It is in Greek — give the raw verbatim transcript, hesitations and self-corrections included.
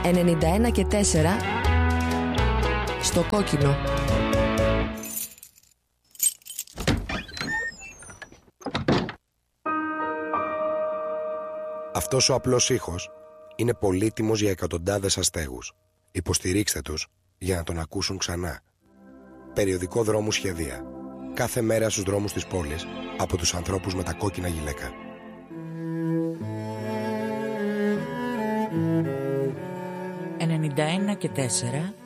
ενενήντα ένα και τέσσερα στο κόκκινο. Αυτός ο απλός ήχος είναι πολύτιμος για εκατοντάδες αστέγους. Υποστηρίξτε τους για να τον ακούσουν ξανά. Περιοδικό Δρόμου Σχεδία. Κάθε μέρα στους δρόμους της πόλης από τους ανθρώπους με τα κόκκινα γυλαίκα. ενενήντα ένα και τέσσερα